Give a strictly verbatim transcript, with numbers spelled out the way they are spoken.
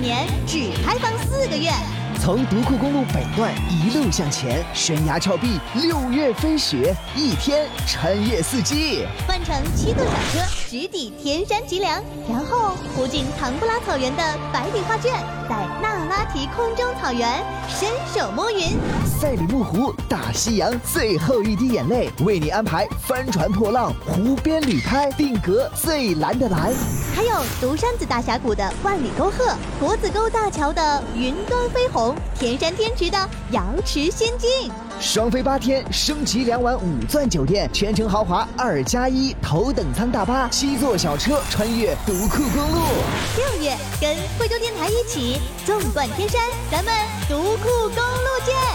年只开放四个月。 从独库公路北段一路向前，悬崖峭壁，六月飞雪，一天穿越四季。 换乘七座小车直抵天山脊梁，然后途经唐布拉草原的百里画卷，在那拉提空中草原伸手摸云。 赛里木湖大西洋最后一滴眼泪，为你安排帆船破浪、湖边旅拍，定格最蓝的蓝。 还有独山子大峡谷的万里沟壑，国子沟大桥的云端飞鸿，天山天池的瑶池仙境。 双飞八天，升级两晚五钻酒店，全程豪华二加一，头等舱大巴，七座小车穿越独库公路。 六月跟贵州电台一起纵贯天山，咱们独库公路见。